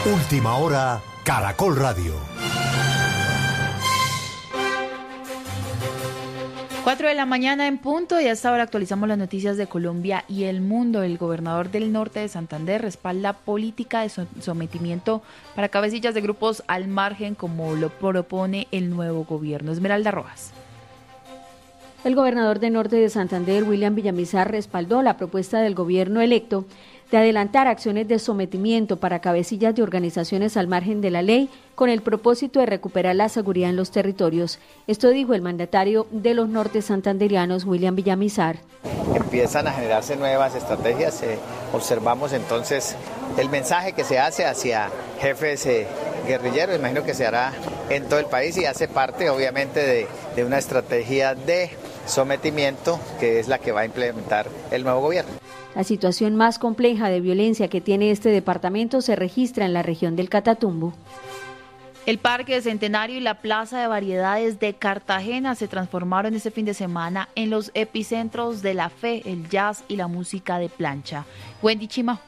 Última hora, Caracol Radio. 4 de la mañana en punto, y a esta hora actualizamos las noticias de Colombia y el mundo. El gobernador del norte de Santander respalda política de sometimiento para cabecillas de grupos al margen, como lo propone el nuevo gobierno. Esmeralda Rojas. El gobernador del norte de Santander, William Villamizar, respaldó la propuesta del gobierno electo de adelantar acciones de sometimiento para cabecillas de organizaciones al margen de la ley, con el propósito de recuperar la seguridad en los territorios. Esto dijo el mandatario de los nortes santanderianos, William Villamizar. Empiezan a generarse nuevas estrategias. Observamos entonces el mensaje que se hace hacia jefes guerrilleros. Imagino que se hará en todo el país y hace parte, obviamente, de una estrategia de sometimiento que es la que va a implementar el nuevo gobierno. La situación más compleja de violencia que tiene este departamento se registra en la región del Catatumbo. El Parque Centenario y la Plaza de Variedades de Cartagena se transformaron este fin de semana en los epicentros de la fe, el jazz y la música de plancha. Wendy Chima.